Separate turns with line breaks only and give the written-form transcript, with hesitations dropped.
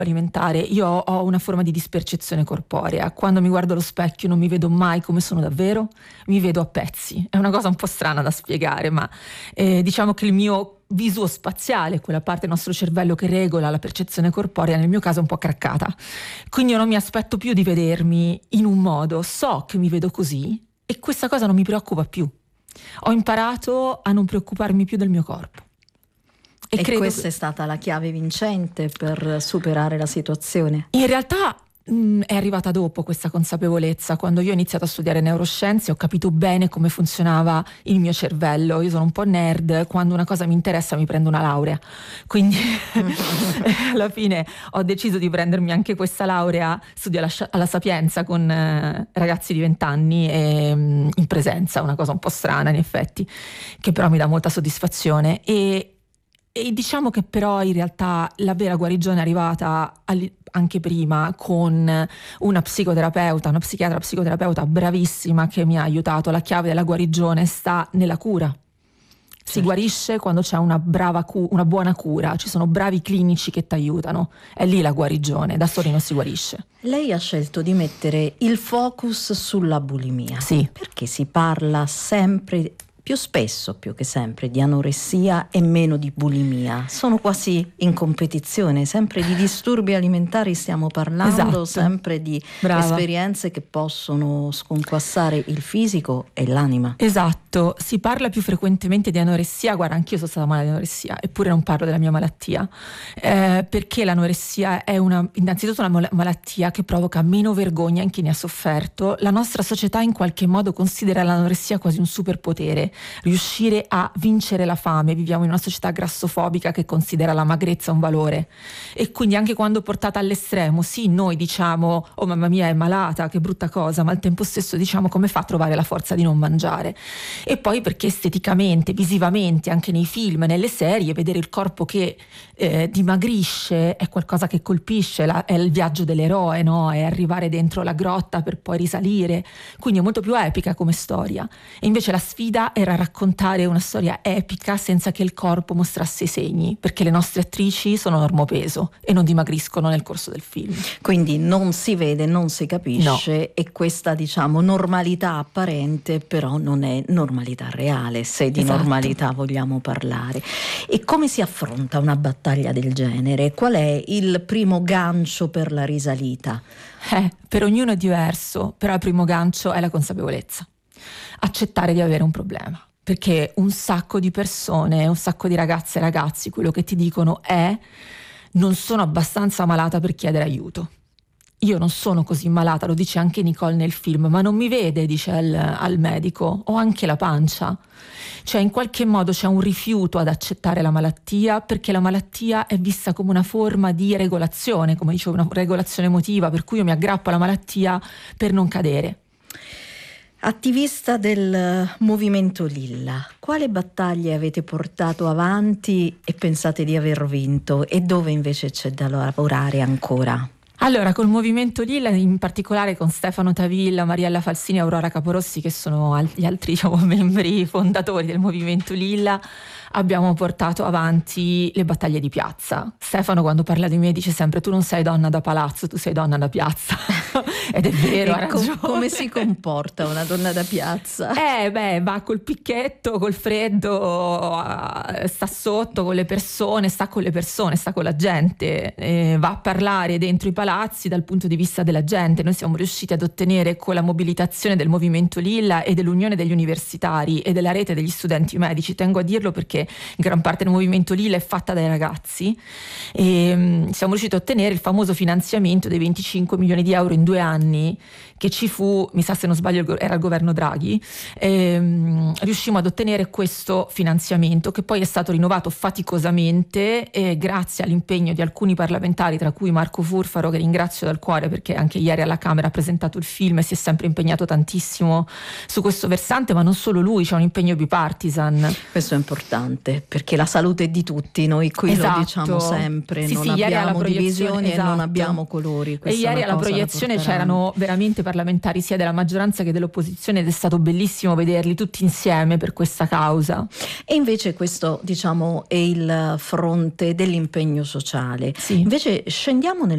alimentare, io ho una forma di dispercezione corporea. Quando mi guardo allo specchio non mi vedo mai come sono davvero, mi vedo a pezzi. È una cosa un po' strana da spiegare, ma diciamo che il mio visuo spaziale, quella parte del nostro cervello che regola la percezione corporea, nel mio caso è un po' craccata. Quindi io non mi aspetto più di vedermi in un modo, so che mi vedo così e questa cosa non mi preoccupa più. Ho imparato a non preoccuparmi più del mio corpo.
E questa è stata la chiave vincente per superare la situazione?
In realtà è arrivata dopo questa consapevolezza. Quando io ho iniziato a studiare neuroscienze ho capito bene come funzionava il mio cervello. Io sono un po' nerd, quando una cosa mi interessa mi prendo una laurea, quindi alla fine ho deciso di prendermi anche questa laurea. Studio alla Sapienza con ragazzi di 20 anni e in presenza, una cosa un po' strana in effetti, che però mi dà molta soddisfazione. E diciamo che però in realtà la vera guarigione è arrivata anche prima con una psichiatra bravissima che mi ha aiutato. La chiave della guarigione sta nella cura. Si guarisce quando c'è una buona cura, ci sono bravi clinici che ti aiutano. È lì la guarigione, da soli non si guarisce.
Lei ha scelto di mettere il focus sulla bulimia.
Sì.
Perché si parla sempre, più spesso più che sempre, di anoressia e meno di bulimia. Sono quasi in competizione, sempre di disturbi alimentari stiamo parlando,
esatto.
Sempre di esperienze che possono sconquassare il fisico e l'anima.
Esatto, si parla più frequentemente di anoressia. Guarda, anch'io sono stata malata di anoressia, eppure non parlo della mia malattia, perché l'anoressia è innanzitutto una malattia che provoca meno vergogna in chi ne ha sofferto. La nostra società in qualche modo considera l'anoressia quasi un superpotere, riuscire a vincere la fame. Viviamo in una società grassofobica che considera la magrezza un valore, e quindi anche quando portata all'estremo, sì, noi diciamo oh mamma mia è malata, che brutta cosa, ma al tempo stesso diciamo come fa a trovare la forza di non mangiare. E poi perché esteticamente, visivamente, anche nei film, nelle serie, vedere il corpo che dimagrisce è qualcosa che colpisce, è il viaggio dell'eroe, no? È arrivare dentro la grotta per poi risalire, quindi è molto più epica come storia. E invece la sfida era raccontare una storia epica senza che il corpo mostrasse i segni, perché le nostre attrici sono normopeso e non dimagriscono nel corso del film.
Quindi non si vede, non si capisce,
no.
E questa diciamo normalità apparente però non è normalità reale, se di
esatto.
normalità vogliamo parlare. E come si affronta una battaglia del genere? Qual è il primo gancio per la risalita?
Per ognuno è diverso, però il primo gancio è la consapevolezza. Accettare di avere un problema, perché un sacco di persone, un sacco di ragazze e ragazzi, quello che ti dicono è: non sono abbastanza malata per chiedere aiuto. Io non sono così malata, lo dice anche Nicole nel film, ma non mi vede, dice al medico, ho anche la pancia. Cioè in qualche modo c'è un rifiuto ad accettare la malattia, perché la malattia è vista come una forma di regolazione, come dicevo, una regolazione emotiva, per cui io mi aggrappo alla malattia per non cadere.
Attivista del Movimento Lilla, quale battaglie avete portato avanti e pensate di aver vinto, e dove invece c'è da lavorare ancora?
Allora, col Movimento Lilla, in particolare con Stefano Tavilla, Mariella Falsini e Aurora Caporossi, che sono gli altri membri fondatori del Movimento Lilla, abbiamo portato avanti le battaglie di piazza. Stefano, quando parla di me, dice sempre: tu non sei donna da palazzo, tu sei donna da piazza. Ed è vero, ha ragione.
Come si comporta una donna da piazza?
Va col picchetto, col freddo, sta sotto con le persone, sta con la gente, va a parlare dentro i palazzi dal punto di vista della gente. Noi siamo riusciti ad ottenere, con la mobilitazione del Movimento Lilla e dell'Unione degli Universitari e della rete degli studenti medici, tengo a dirlo perché gran parte del Movimento Lilla è fatta dai ragazzi, e siamo riusciti a ottenere il famoso finanziamento dei 25 milioni di euro in 2 anni che ci fu, mi sa se non sbaglio era il governo Draghi. Riuscimmo ad ottenere questo finanziamento, che poi è stato rinnovato faticosamente grazie all'impegno di alcuni parlamentari, tra cui Marco Furfaro, che ringrazio dal cuore perché anche ieri alla Camera ha presentato il film e si è sempre impegnato tantissimo su questo versante, ma non solo lui, c'è un impegno bipartisan.
Questo è importante, perché la salute è di tutti, noi qui
esatto.
Lo diciamo sempre,
sì,
non abbiamo divisioni, esatto. E non abbiamo colori.
E ieri alla proiezione c'erano veramente parlamentari sia della maggioranza che dell'opposizione, ed è stato bellissimo vederli tutti insieme per questa causa.
E invece questo, diciamo, è il fronte dell'impegno sociale.
Sì.
Invece scendiamo nel